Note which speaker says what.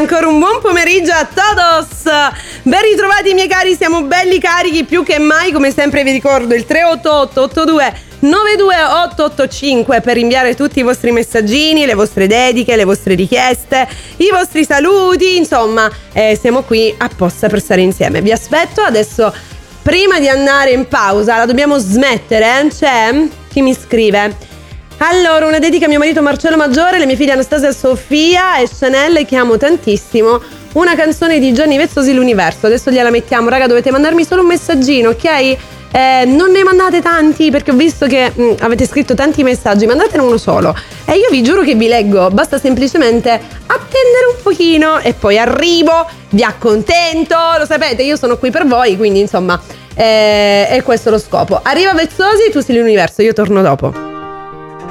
Speaker 1: ancora un buon pomeriggio a todos. Ben ritrovati miei cari, siamo belli carichi più che mai. Come sempre vi ricordo il 388 82 92885 per inviare tutti i vostri messaggini, le vostre dediche, le vostre richieste, i vostri saluti. Insomma, siamo qui apposta per stare insieme. Vi aspetto adesso. Prima di andare in pausa, la dobbiamo smettere, C'è chi mi scrive: allora, una dedica a mio marito Marcello Maggiore, le mie figlie Anastasia e Sofia e Chanel, che amo tantissimo. Una canzone di Gianni Vezzosi, L'Universo. Adesso gliela mettiamo, raga, dovete mandarmi solo un messaggino, ok? Non ne mandate tanti, perché ho visto che avete scritto tanti messaggi. Mandatene uno solo e io vi giuro che vi leggo. Basta semplicemente attendere un pochino e poi arrivo, vi accontento. Lo sapete, io sono qui per voi, quindi insomma è questo lo scopo. Arriva Vezzosi, tu sei l'Universo, io torno dopo.